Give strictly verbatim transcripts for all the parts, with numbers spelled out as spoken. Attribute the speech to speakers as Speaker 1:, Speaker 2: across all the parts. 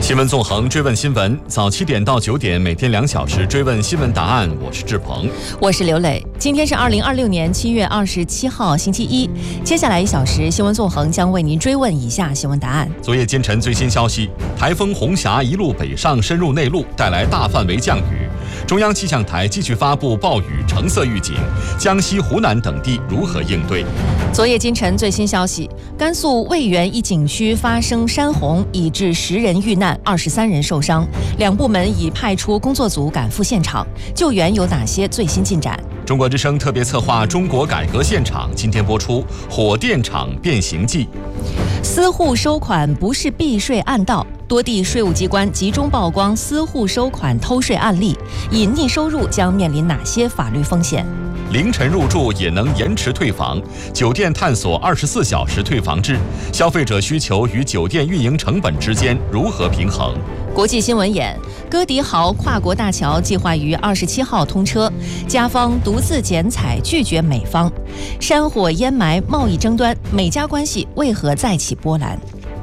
Speaker 1: 新闻纵横，追问新闻，早七点到九点，每天两小时追问新闻答案。我是志鹏，
Speaker 2: 我是刘磊。今天是二零二六年七月二十七号，星期一。接下来一小时，新闻纵横将为您追问以下新闻答案。
Speaker 1: 昨夜今晨最新消息，台风红霞一路北上，深入内陆，带来大范围降雨。中央气象台继续发布暴雨橙色预警，江西、湖南等地如何应对？
Speaker 2: 昨夜今晨最新消息，甘肃渭源一景区发生山洪，已致十人遇难，二十三人受伤。两部门已派出工作组赶赴现场，救援有哪些最新进展？
Speaker 1: 中国之声特别策划《中国改革现场》今天播出《火电厂变形记》。
Speaker 2: 私户收款不是避税暗道，多地税务机关集中曝光私户收款偷税案例，隐匿收入将面临哪些法律风险？
Speaker 1: 凌晨入住也能延迟退房，酒店探索二十四小时退房制，消费者需求与酒店运营成本之间如何平衡？
Speaker 2: 国际新闻眼，哥迪豪跨国大桥计划于二十七号通车，加方独自剪彩拒绝美方。山火烟霾贸易争端，美加关系为何再起波澜？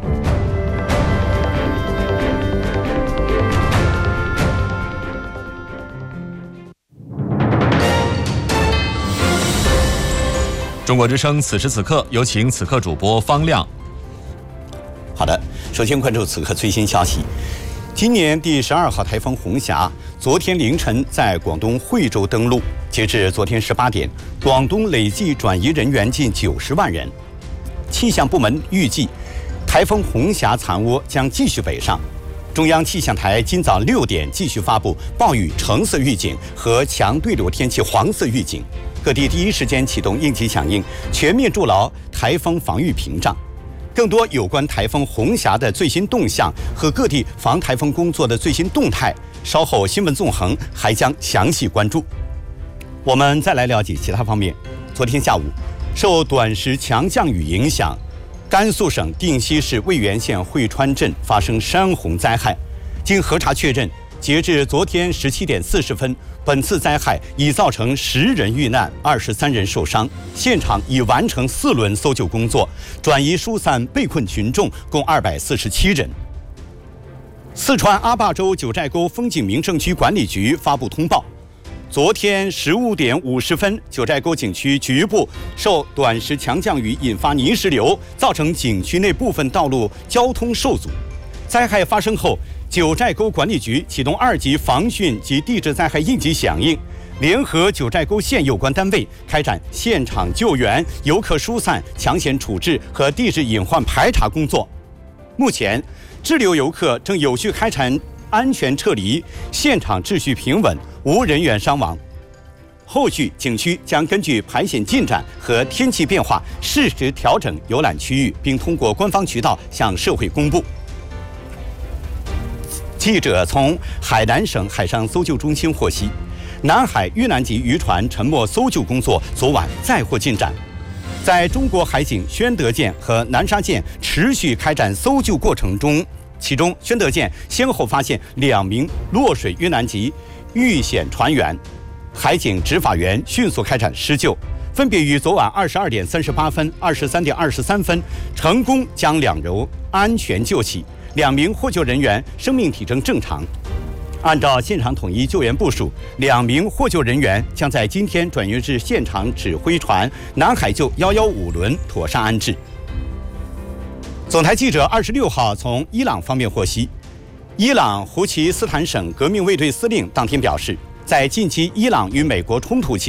Speaker 1: 中国之声此时此刻有请此刻主播方亮。
Speaker 3: 好的，首先关注此刻最新消息。今年第十二号台风红霞昨天凌晨在广东惠州登陆，截至昨天十八点，广东累计转移人员近九十万人。气象部门预计，台风红霞残涡将继续北上。中央气象台今早六点继续发布暴雨橙色预警和强对流天气黄色预警，各地第一时间启动应急响应，全面筑牢台风防御屏障。更多有关台风红霞的最新动向和各地防台风工作的最新动态，稍后新闻纵横还将详细关注。我们再来了解其他方面。昨天下午，受短时强降雨影响，甘肃省定西市渭源县汇川镇发生山洪灾害。经核查确认，截至昨天十七点四十分，本次灾害已造成十人遇难，二十三人受伤。现场已完成四轮搜救工作，转移疏散被困群众共二百四十七人。四川阿坝州九寨沟风景名胜区管理局发布通报，昨天十五点五十分，九寨沟景区局部受短时强降雨引发泥石流，造成景区内部分道路交通受阻。灾害发生后，九寨沟管理局启动二级防汛及地质灾害应急响应，联合九寨沟县有关单位开展现场救援、游客疏散、抢险处置和地质隐患排查工作。目前，滞留游客正有序开展安全撤离，现场秩序平稳，无人员伤亡。后续景区将根据排险进展和天气变化，适时调整游览区域，并通过官方渠道向社会公布。记者从海南省海上搜救中心获悉，南海越南籍渔船沉没搜救工作昨晚再获进展。在中国海警宣德舰和南沙舰持续开展搜救过程中，其中宣德舰先后发现两名落水越南籍遇险船员，海警执法员迅速开展施救，分别于昨晚二十二点三十八分、二十三点二十三分成功将两人安全救起。两名获救人员生命体征正常。按照现场统一救援部署，两名获救人员将在今天转运至现场指挥船南海救一一五轮妥善安置。总台记者二十六号从伊朗方面获悉，伊朗胡齐斯坦省革命卫队司令当天表示，在近期伊朗与美国冲突期